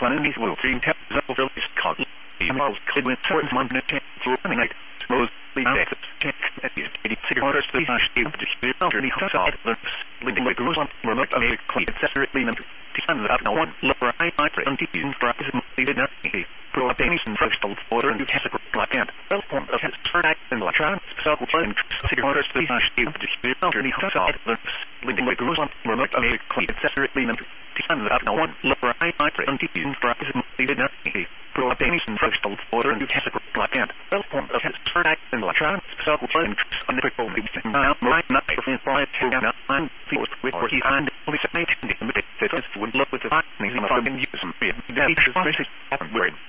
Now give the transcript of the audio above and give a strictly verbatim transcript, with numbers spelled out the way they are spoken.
one in these will three taps up over this called the miles could win towards one minute through running night. Most the exit check at the eighty six orders to the issue to the elderly household. Leading the girls on remote of a clean separately and to send that no one lower I I for anti in practice did not see. Pro attention first of order and has a black and well point of his third act in electronic so and six orders to the issue to the elderly household. Leading the girls on remote of a clean separately and to send that no one lower I I for anti in practice did not see. Pro attention first of order and has a black and well point of his third act in electronic so and on the people now right now in five ten nine feet with where he and police nineteen the it would look with the findings of the use of being that is happen where